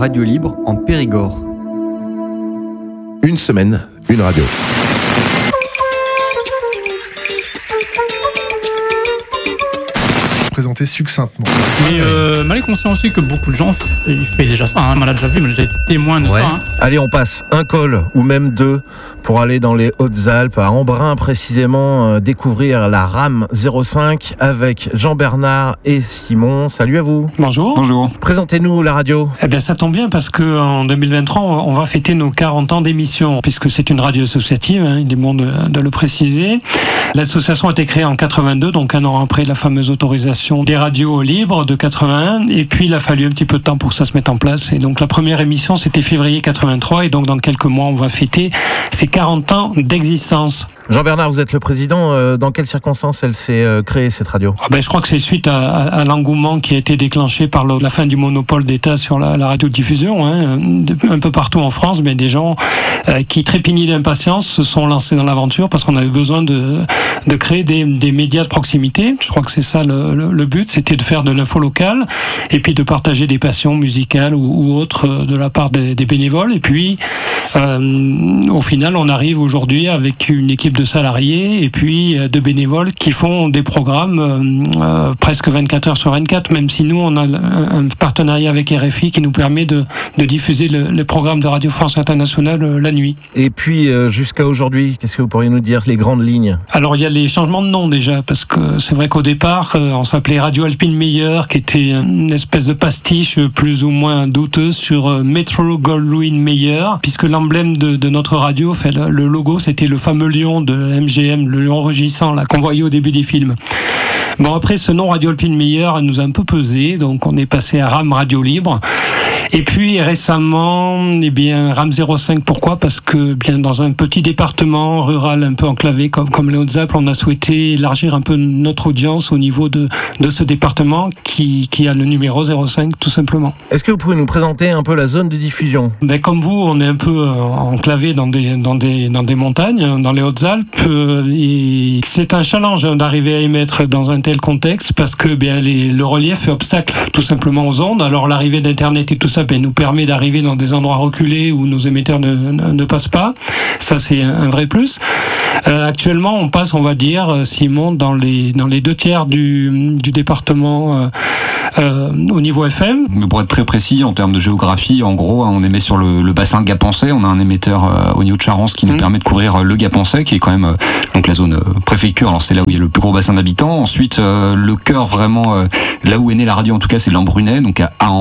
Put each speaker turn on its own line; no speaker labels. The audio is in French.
Radio Libre en Périgord.
Une semaine, une radio.
Présenter succinctement.
Mais mal est conscient aussi que beaucoup de gens ils font déjà ça. On l'a déjà vu, on a déjà été témoin de ça.
Allez, on passe un col ou même deux pour aller dans les Hautes-Alpes, à Embrun précisément, découvrir la RAM 05 avec Jean-Bernard et Simon. Salut à vous.
Bonjour.
Bonjour.
Présentez-nous la radio.
Eh bien, ça tombe bien parce qu'en 2023, on va fêter nos 40 ans d'émission, puisque c'est une radio associative, il est bon de le préciser. L'association a été créée en 82, donc un an après la fameuse autorisation des radios libres de 81, et puis il a fallu un petit peu de temps pour que ça se mette en place. Et donc la première émission, c'était février 83, et donc dans quelques mois, on va fêter ces 40 ans d'existence.
Jean-Bernard, vous êtes le président. Dans quelles circonstances elle s'est créée, cette radio ?
Je crois que c'est suite à l'engouement qui a été déclenché par la fin du monopole d'État sur la radiodiffusion. Un peu partout en France, mais des gens qui trépignaient d'impatience se sont lancés dans l'aventure parce qu'on avait besoin de créer des médias de proximité. Je crois que c'est ça le but, c'était de faire de l'info locale et puis de partager des passions musicales ou autres de la part des bénévoles. Et puis, au final, on arrive aujourd'hui avec une équipe de salariés et puis de bénévoles qui font des programmes presque 24 heures sur 24, même si nous on a un partenariat avec RFI qui nous permet de diffuser le programme de Radio France Internationale la nuit.
Et puis jusqu'à aujourd'hui, qu'est-ce que vous pourriez nous dire, les grandes lignes ?
Alors il y a les changements de nom déjà, parce que c'est vrai qu'au départ on s'appelait Radio Alpine Meilleur, qui était une espèce de pastiche plus ou moins douteuse sur Metro Goldwyn Mayer, puisque l'emblème de notre radio, le logo, c'était le fameux lion de MGM, le lion rugissant là qu'on voyait au début des films. Bon, après, ce nom Radio Alpine Meilleur nous a un peu pesé, donc on est passé à RAM Radio Libre. Et puis récemment, RAM 05, pourquoi ? Parce que dans un petit département rural un peu enclavé comme les Hautes-Alpes, on a souhaité élargir un peu notre audience au niveau de ce département qui a le numéro 05 tout simplement.
Est-ce que vous pouvez nous présenter un peu la zone de diffusion ?
Comme vous, on est un peu enclavé dans des montagnes, dans les Hautes-Alpes, et c'est un challenge d'arriver à émettre dans un tel contexte parce que le relief fait obstacle tout simplement aux ondes. Alors l'arrivée d'Internet et tout ça nous permet d'arriver dans des endroits reculés où nos émetteurs ne passent pas. Ça, c'est un vrai plus. Actuellement, on passe, on va dire, Simon, dans les 2/3 du département au niveau FM.
Mais pour être très précis, en termes de géographie, en gros, on émet sur le bassin de Gapençay. On a un émetteur au niveau de Charence qui nous permet de couvrir le Gapençay, qui est quand même donc la zone préfecture. Alors c'est là où il y a le plus gros bassin d'habitants. Ensuite, le cœur vraiment, là où est née la radio, en tout cas, c'est l'Embrunais, donc à